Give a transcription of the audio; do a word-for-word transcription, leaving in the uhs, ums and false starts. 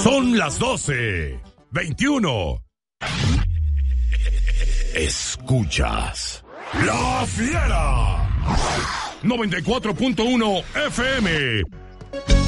Son las doce, veintiuno. Escuchas La Fiera noventa y cuatro punto uno F M.